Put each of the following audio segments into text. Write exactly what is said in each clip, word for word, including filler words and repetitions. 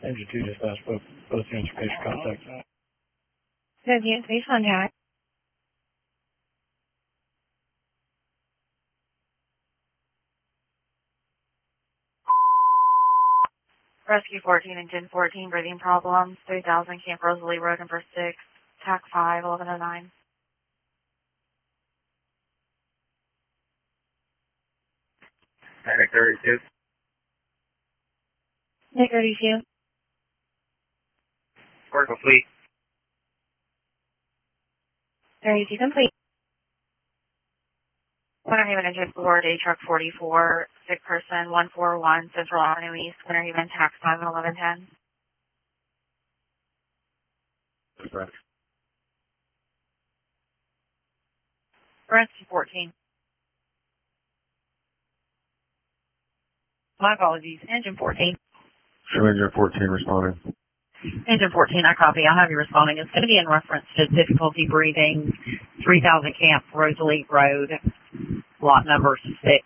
Engine two dispatch, both, both units are patient contact. Both units, patient contact. Rescue fourteen, Engine fourteen, breathing problems, three thousand Camp Rosalie Road, number six, T A C five, eleven oh nine. Nick thirty-two. Nick thirty-two. Work complete. thirty-two complete. Winter Haven Engine four, day truck forty-four, sick person, one four one, Central Avenue East, Winter Haven, tax time eleven ten. Correct. Rescue fourteen. My apologies, Engine fourteen. Show Engine fourteen responding. Engine fourteen, I copy. I'll have you responding. It's going to be in reference to difficulty breathing, three thousand Camp Rosalie Road, lot number six.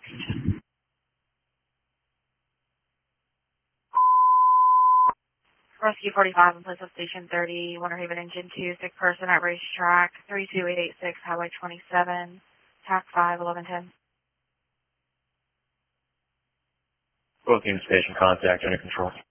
Rescue forty-five in place of Station thirty, Winter Haven Engine two, sick person at racetrack, three two eight eight six, Highway twenty-seven, T A C five, eleven ten. Both units patient contact under control.